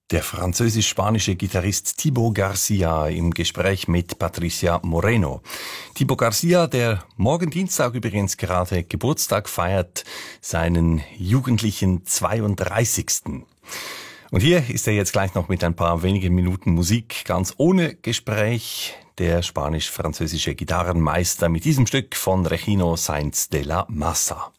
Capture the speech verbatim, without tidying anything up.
Der französisch-spanische Gitarrist Thibaut Garcia im Gespräch mit Patricia Moreno. Thibaut Garcia, der morgen Dienstag übrigens gerade Geburtstag feiert, seinen jugendlichen zweiunddreißigsten. Und hier ist er jetzt gleich noch mit ein paar wenigen Minuten Musik, ganz ohne Gespräch, der spanisch-französische Gitarrenmeister mit diesem Stück von Regino Sainz de la Masa.